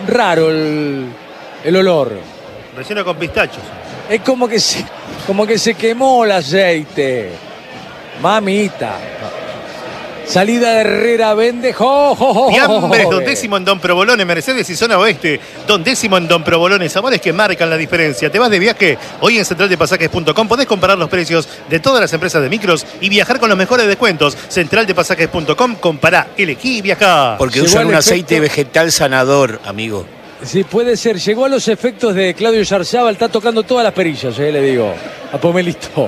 raro el olor. Relleno con pistachos. Es como que se quemó el aceite. Mamita. Salida de Herrera, vende. Fiambres, Don Décimo en Don Provolone, Mercedes y Zona Oeste. Don Décimo en Don Provolone, sabores que marcan la diferencia. Te vas de viaje hoy en centraldepasajes.com. Podés comparar los precios de todas las empresas de micros y viajar con los mejores descuentos. Centraldepasajes.com, compará, elegí y viajá. Porque usan un aceite vegetal sanador, amigo. Sí, puede ser. Llegó a los efectos de Claudio Yarzábal. Está tocando todas las perillas, le digo. A Pomelito.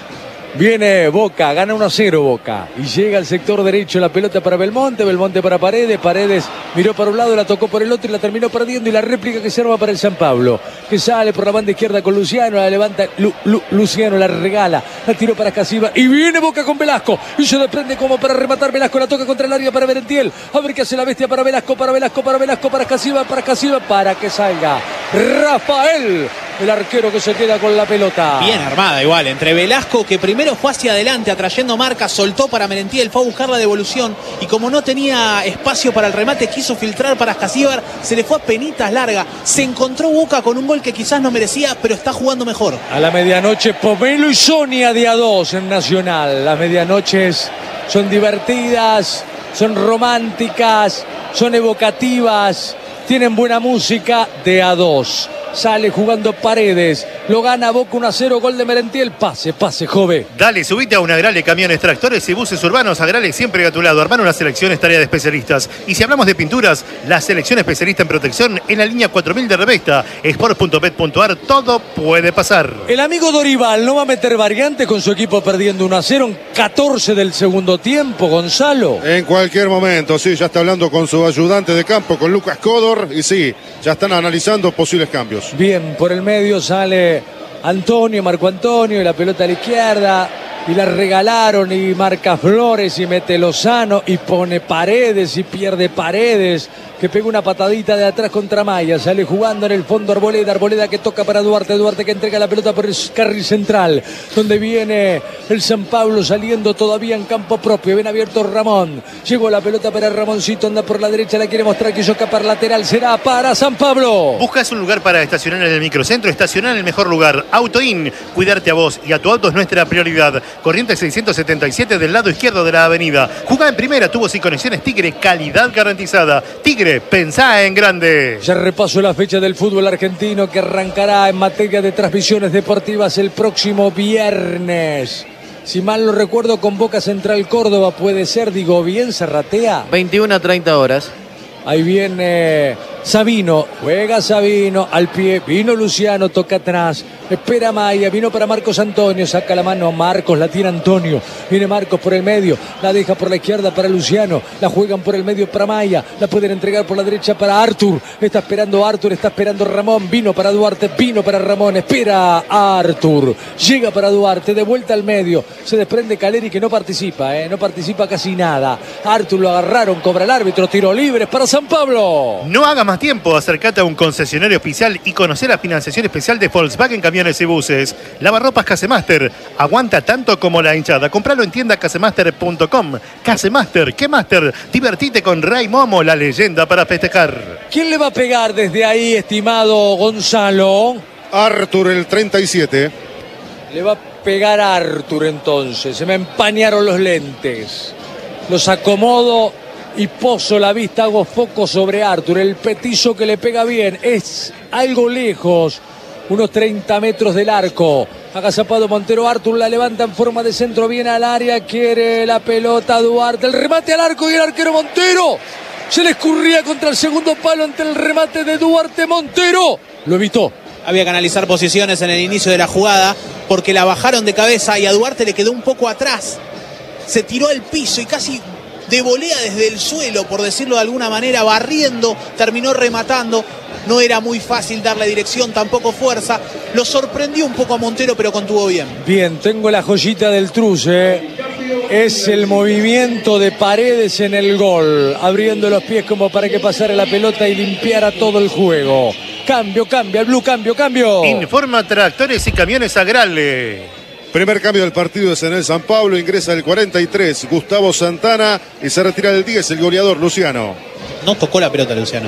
Viene Boca, gana 1-0 Boca. Y llega al sector derecho la pelota para Belmonte. Belmonte para Paredes. Paredes miró para un lado, la tocó por el otro y la terminó perdiendo. Y la réplica que se arma para el San Pablo. Que sale por la banda izquierda con Luciano. La levanta Luciano, la regala. La tiró para Escasiba. Y viene Boca con Velasco. Y se desprende como para rematar. Velasco la toca contra el área para Merentiel. A ver qué hace la bestia para Velasco. Para Escasiba. Para que salga Rafael, el arquero que se queda con la pelota. Bien armada igual, entre Velasco, que primero fue hacia adelante atrayendo marca, soltó para Merentiel, fue a buscar la devolución y como no tenía espacio para el remate, quiso filtrar para Escasíbar, se le fue a penitas larga, se encontró Boca con un gol que quizás no merecía, pero está jugando mejor. A la medianoche Pomelo y Sonia de A2 en Nacional. Las medianoches son divertidas, son románticas, son evocativas, tienen buena música. De A2. Sale jugando Paredes. Lo gana Boca 1-0. Gol de Merentiel. Pase, Jove. Dale, subite a un Agrale, camiones, tractores y buses urbanos. Agrale siempre a tu lado. Armar una selección es tarea de especialistas. Y si hablamos de pinturas, la selección especialista en protección en la línea 4000 de Revesta. Sport.bet.ar. Todo puede pasar. El amigo Dorival no va a meter variantes con su equipo perdiendo 1-0 en 14 del segundo tiempo, Gonzalo. En cualquier momento, sí, ya está hablando con su ayudante de campo, con Lucas Codor. Y sí, ya están analizando posibles cambios. Bien, por el medio sale Marco Antonio, y la pelota a la izquierda, y la regalaron, y marca Flores, y mete Lozano, y pone Paredes, y pierde Paredes, que pega una patadita de atrás contra Maya. Sale jugando en el fondo Arboleda que toca para Duarte que entrega la pelota por el carril central, donde viene el San Pablo saliendo todavía en campo propio. Bien abierto Ramón, llegó la pelota para Ramoncito, anda por la derecha, la quiere mostrar, quiso escapar lateral, será para San Pablo. ¿Buscas un lugar para estacionar en el microcentro? Estacionar en el mejor lugar. AutoIn, cuidarte a vos y a tu auto es nuestra prioridad. Corrientes 677 del lado izquierdo de la avenida. Jugá en primera, tubos y conexiones Tigre, calidad garantizada. Tigre, pensá en grande. Ya repaso la fecha del fútbol argentino que arrancará en materia de transmisiones deportivas el próximo viernes. Si mal no recuerdo, con Boca Central Córdoba, puede ser, digo bien, Serratea. 21 a 30 horas. Ahí viene Sabino, juega Sabino, al pie, vino Luciano, toca atrás, espera Maya, vino para Marcos Antonio, saca la mano a Marcos, la tira Antonio, viene Marcos por el medio, la deja por la izquierda para Luciano, la juegan por el medio para Maya, la pueden entregar por la derecha para Artur, está esperando Ramón, vino para Duarte, vino para Ramón, espera Artur, llega para Duarte, de vuelta al medio, se desprende Caleri que no participa casi nada, Artur lo agarraron, cobra el árbitro, tiro libre para San Pablo. No haga más tiempo, acércate a un concesionario oficial y conocer la financiación especial de Volkswagen Camiones y Buses. Lavarropas Casemaster, aguanta tanto como la hinchada. Compralo en tienda casemaster.com. Casemaster, ¿qué Master? Divertite con Ray Momo, la leyenda para festejar. ¿Quién le va a pegar desde ahí, estimado Gonzalo? Artur, el 37. Le va a pegar a Artur entonces. Se me empañaron los lentes. Los acomodo y poso la vista, hago foco sobre Artur, el petizo que le pega bien, es algo lejos, unos 30 metros del arco. Agazapado Montero, Artur la levanta en forma de centro, viene al área, quiere la pelota Duarte, el remate al arco y el arquero Montero se le escurría contra el segundo palo ante el remate de Duarte. Montero lo evitó. Había que analizar posiciones en el inicio de la jugada porque la bajaron de cabeza y a Duarte le quedó un poco atrás, se tiró al piso y casi de volea desde el suelo, por decirlo de alguna manera, barriendo, terminó rematando. No era muy fácil darle dirección, tampoco fuerza. Lo sorprendió un poco a Montero, pero contuvo bien. Bien, tengo la joyita del Truce. Es el movimiento de Paredes en el gol, abriendo los pies como para que pasara la pelota y limpiara todo el juego. Cambio, el Blue, cambio. Informa Tractores y Camiones Agrale. Primer cambio del partido es en el San Pablo, ingresa el 43 Gustavo Santana y se retira el 10 el goleador Luciano. No tocó la pelota Luciano.